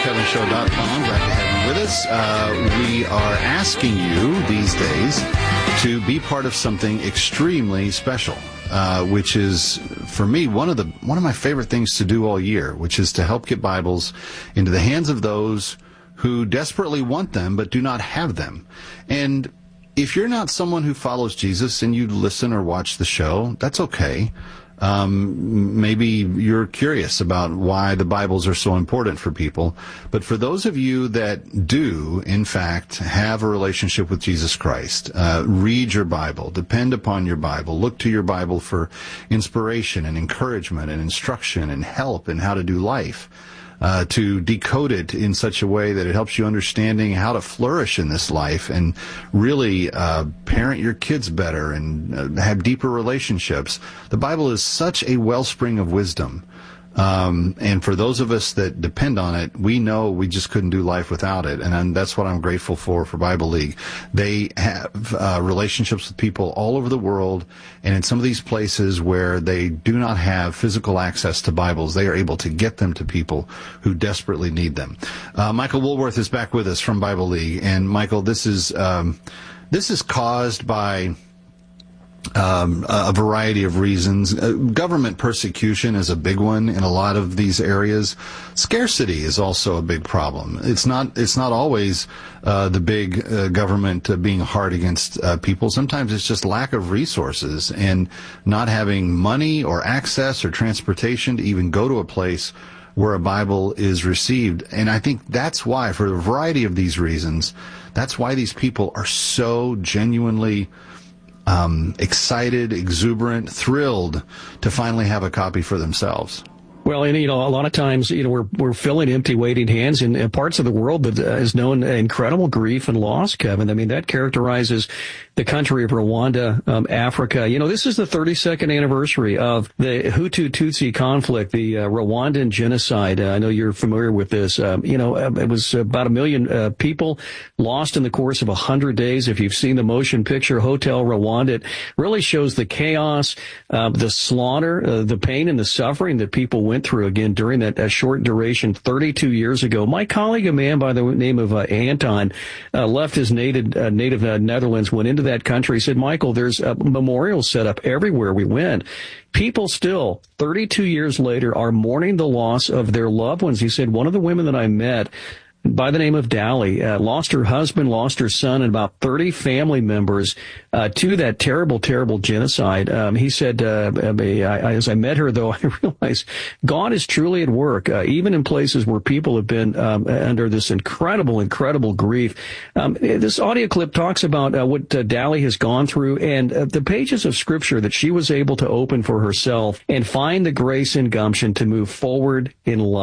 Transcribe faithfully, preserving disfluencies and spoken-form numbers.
kevin show dot com. Glad to have you with us. Uh, we are asking you these days to be part of something extremely special, uh, which is, for me, one of the one of my favorite things to do all year, which is to help get Bibles into the hands of those who desperately want them but do not have them. And if you're not someone who follows Jesus and you listen or watch the show, that's okay. Um, maybe you're curious about why the Bibles are so important for people. But for those of you that do, in fact, have a relationship with Jesus Christ, uh, read your Bible, depend upon your Bible, look to your Bible for inspiration and encouragement and instruction and help in how to do life. Uh, to decode it in such a way that it helps you understanding how to flourish in this life and really uh, parent your kids better and uh, have deeper relationships. The Bible is such a wellspring of wisdom. Um, and for those of us that depend on it, we know we just couldn't do life without it. And I'm, that's what I'm grateful for, for Bible League. They have uh, relationships with people all over the world. And in some of these places where they do not have physical access to Bibles, they are able to get them to people who desperately need them. Uh, Michael Woolworth is back with us from Bible League. And Michael, this is, um, this is caused by Um, a variety of reasons. Uh, government persecution is a big one in a lot of these areas. Scarcity is also a big problem. It's not, it's not always, uh, the big, uh, government uh, being hard against, uh, people. Sometimes it's just lack of resources and not having money or access or transportation to even go to a place where a Bible is received. And I think that's why, for a variety of these reasons, that's why these people are so genuinely Um, excited, exuberant, thrilled to finally have a copy for themselves. Well, and, you know, a lot of times, you know, we're, we're filling empty, waiting hands in, in parts of the world that uh, has known incredible grief and loss, Kevin. I mean, that characterizes the country of Rwanda, um, Africa. You know, this is the thirty-second anniversary of the Hutu-Tutsi conflict, the uh, Rwandan genocide. Uh, I know you're familiar with this. Um, you know, it was about a million uh, people lost in the course of one hundred days. If you've seen the motion picture Hotel Rwanda, it really shows the chaos, uh, the slaughter, uh, the pain and the suffering that people went through again during that uh, short duration thirty-two years ago. My colleague, a man by the name of uh, Anton, uh, left his native uh, native uh, Netherlands, went into that country. He said, Michael, there's a memorial set up everywhere we went. People still, thirty-two years later, are mourning the loss of their loved ones. He said, one of the women that I met, by the name of Dali, uh, lost her husband, lost her son, and about thirty family members uh, to that terrible, terrible genocide. Um, he said, uh, I, as I met her, though, I realized God is truly at work, uh, even in places where people have been um, under this incredible, incredible grief. Um, this audio clip talks about uh, what uh, Dali has gone through and uh, the pages of Scripture that she was able to open for herself and find the grace and gumption to move forward in love.